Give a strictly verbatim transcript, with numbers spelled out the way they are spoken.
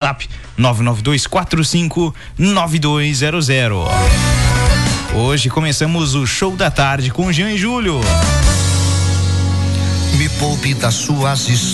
WhatsApp nove nove dois quatro cinco nove dois zero zero. Hoje começamos o show da tarde com Jean e Júlio. Me poupe das suas